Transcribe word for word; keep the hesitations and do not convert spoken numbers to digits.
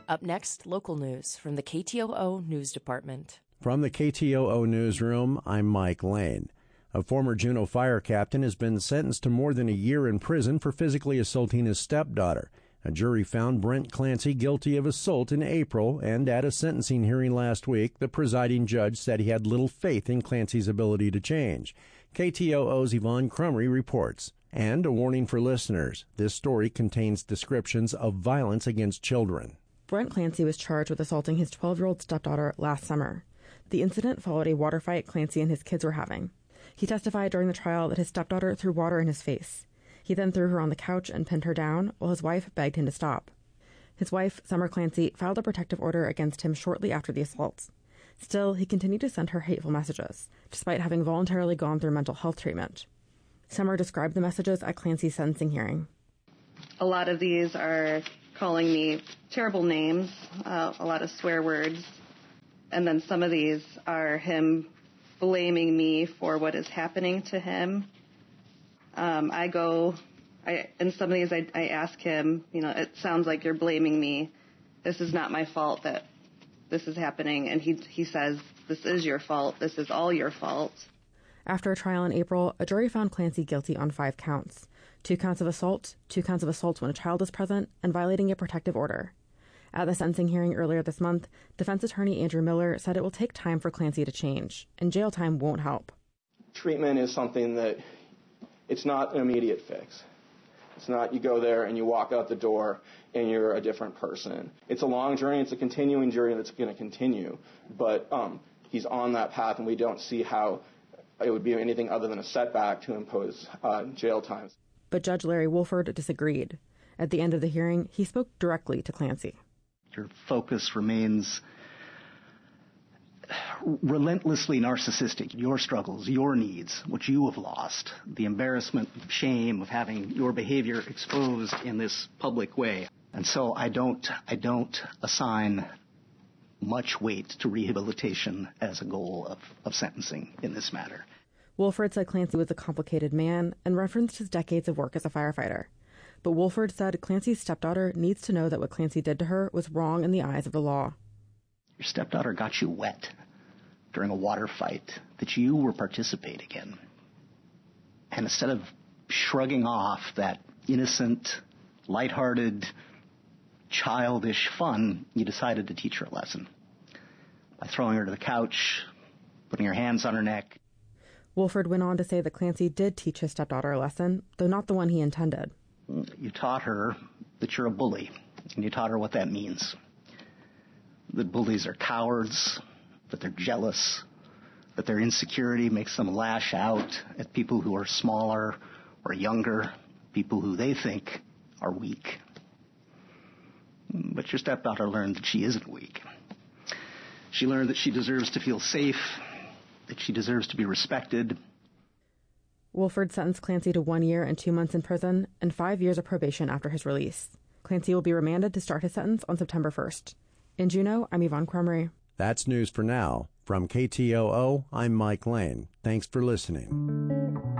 Up next, local news from the K T O O News Department. From the K T O O Newsroom, I'm Mike Lane. A former Juneau fire captain has been sentenced to more than a year in prison for physically assaulting his stepdaughter. A jury found Brent Clancy guilty of assault in April, and at a sentencing hearing last week, the presiding judge said he had little faith in Clancy's ability to change. K T O O's Yvonne Crumry reports. And a warning for listeners. This story contains descriptions of violence against children. Brent Clancy was charged with assaulting his twelve-year-old stepdaughter last summer. The incident followed a water fight Clancy and his kids were having. He testified during the trial that his stepdaughter threw water in his face. He then threw her on the couch and pinned her down, while his wife begged him to stop. His wife, Summer Clancy, filed a protective order against him shortly after the assaults. Still, he continued to send her hateful messages, despite having voluntarily gone through mental health treatment. Summer described the messages at Clancy's sentencing hearing. A lot of these are calling me terrible names, uh, a lot of swear words, and then some of these are him blaming me for what is happening to him. Um, I go, I, in some of these I, I ask him, you know, it sounds like you're blaming me. This is not my fault that this is happening. And he he says, this is your fault. This is all your fault. After a trial in April, a jury found Clancy guilty on five counts. Two counts of assault, two counts of assault when a child is present, and violating a protective order. At the sentencing hearing earlier this month, defense attorney Andrew Miller said it will take time for Clancy to change, and jail time won't help. Treatment is something that it's not an immediate fix. It's not you go there and you walk out the door and you're a different person. It's a long journey. It's a continuing journey that's going to continue. But um, he's on that path, and we don't see how it would be anything other than a setback to impose uh, jail time. But Judge Larry Wolford disagreed. At the end of the hearing, he spoke directly to Clancy. Your focus remains relentlessly narcissistic. Your struggles, your needs, what you have lost, the embarrassment, shame of having your behavior exposed in this public way. And so I don't, I don't assign much weight to rehabilitation as a goal of, of sentencing in this matter. Wolford said Clancy was a complicated man and referenced his decades of work as a firefighter. But Wolford said Clancy's stepdaughter needs to know that what Clancy did to her was wrong in the eyes of the law. Your stepdaughter got you wet during a water fight that you were participating in. And instead of shrugging off that innocent, lighthearted, childish fun, you decided to teach her a lesson by throwing her to the couch, putting your hands on her neck. Wolford went on to say that Clancy did teach his stepdaughter a lesson, though not the one he intended. You taught her that you're a bully, and you taught her what that means. That bullies are cowards, that they're jealous, that their insecurity makes them lash out at people who are smaller or younger, people who they think are weak. But your stepdaughter learned that she isn't weak. She learned that she deserves to feel safe, that she deserves to be respected. Wolford sentenced Clancy to one year and two months in prison and five years of probation after his release. Clancy will be remanded to start his sentence on September first. In Juneau, I'm Yvonne Crumry. That's news for now. From K T O O, I'm Mike Lane. Thanks for listening.